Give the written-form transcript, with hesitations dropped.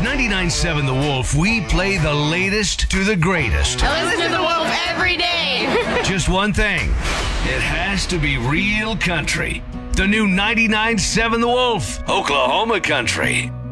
99.7 The Wolf, we play the latest to the greatest. I listen to The Wolf every day. Just one thing. It has to be real country. The new 99.7 The Wolf, Oklahoma country.